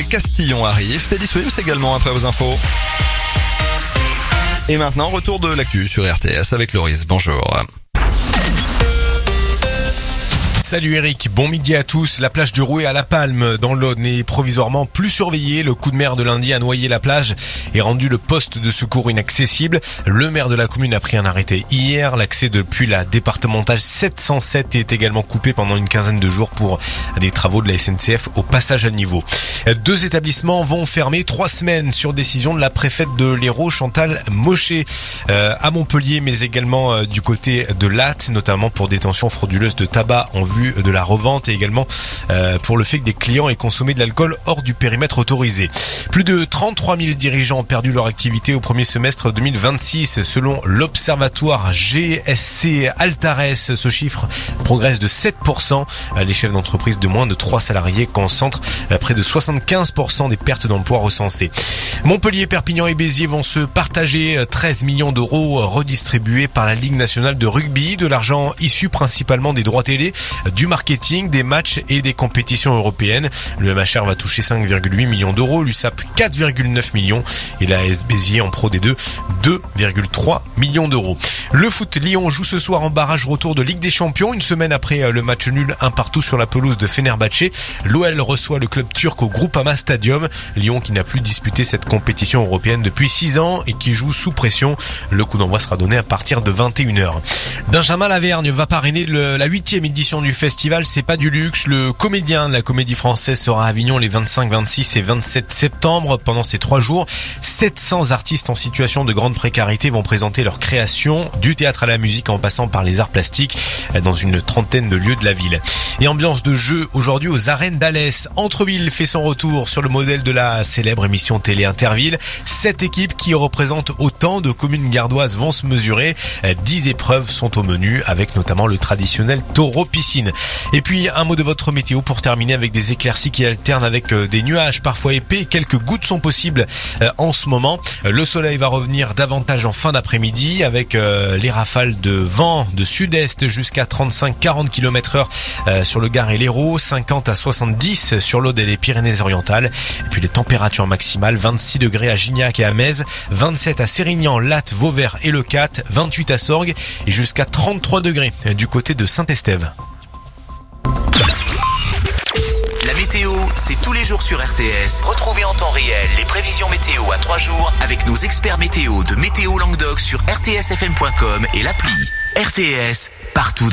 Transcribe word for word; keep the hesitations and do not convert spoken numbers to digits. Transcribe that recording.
Castillon arrive. Teddy Swims également après vos infos. Et maintenant, retour de l'actu sur R T S avec Loris. Bonjour. Salut Eric, bon midi à tous. La plage du Rouet à La Palme dans l'Aude est provisoirement plus surveillée. Le coup de mer de lundi a noyé la plage et rendu le poste de secours inaccessible. Le maire de la commune a pris un arrêté hier. L'accès depuis la départementale sept cent sept est également coupé pendant une quinzaine de jours pour des travaux de la S N C F au passage à niveau. Deux établissements vont fermer trois semaines sur décision de la préfète de l'Hérault, Chantal Mochet, euh, à Montpellier, mais également euh, du côté de Latte, notamment pour détention frauduleuse de tabac en vue de la revente et également euh, pour le fait que des clients aient consommé de l'alcool hors du périmètre autorisé. Plus de trente-trois mille dirigeants ont perdu leur activité au premier semestre deux mille vingt-six selon l'Observatoire G S C Altares. Ce chiffre progresse de sept pour cent. Les chefs d'entreprise de moins de trois salariés concentrent près de soixante-quinze pour cent des pertes d'emploi recensées. Montpellier, Perpignan et Béziers vont se partager treize millions d'euros redistribués par la Ligue nationale de rugby, de l'argent issu principalement des droits télé, du marketing, des matchs et des compétitions européennes. Le M H R va toucher cinq virgule huit millions d'euros, l'U S A P quatre virgule neuf millions et la A S Béziers en Pro D deux deux virgule trois millions d'euros. Le foot, Lyon joue ce soir en barrage retour de Ligue des Champions, une semaine après le match nul un partout sur la pelouse de Fenerbahçe. L'O L reçoit le club turc au Groupama Stadium. Lyon qui n'a plus disputé cette compétition européenne depuis six ans et qui joue sous pression. Le coup d'envoi sera donné à partir de vingt et une heures. Benjamin Lavergne va parrainer le, la huitième édition du festival C'est pas du luxe. Le comédien de la Comédie Française sera à Avignon les vingt-cinq, vingt-six et vingt-sept septembre. Pendant ces trois jours, sept cents artistes en situation de grande précarité vont présenter leurs créations, du théâtre à la musique en passant par les arts plastiques, dans une trentaine de lieux de la ville. Et ambiance de jeu aujourd'hui aux arènes d'Alès. Entreville fait son retour sur le modèle de la célèbre émission télé Interville. Sept équipes qui représentent autant de communes gardoises vont se mesurer. Dix épreuves sont au menu avec notamment le traditionnel taureau piscine. Et puis un mot de votre météo pour terminer avec des éclaircies qui alternent avec des nuages parfois épais. Quelques gouttes sont possibles en ce moment. Le soleil va revenir davantage en fin d'après-midi avec les rafales de vent de sud-est jusqu'à trente-cinq à quarante kilomètres heure sur le Gard et l'Hérault, cinquante à soixante-dix sur l'Aude et les Pyrénées-Orientales. Et puis les températures maximales, vingt-six degrés à Gignac et à Metz, vingt-sept à Sérignan, Latte, Vauvert et Leucate, vingt-huit à Sorgues et jusqu'à trente-trois degrés du côté de Saint-Estève. La météo, c'est tous les jours sur R T S. Retrouvez en temps réel les prévisions météo à trois jours avec nos experts météo de Météo Languedoc sur r t s f m point com et l'appli. R T S, partout.